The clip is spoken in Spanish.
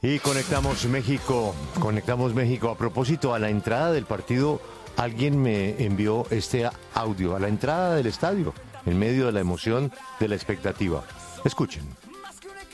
Y conectamos México. A propósito, a la entrada del partido, alguien me envió este audio, a la entrada del estadio, en medio de la emoción, de la expectativa. Escuchen.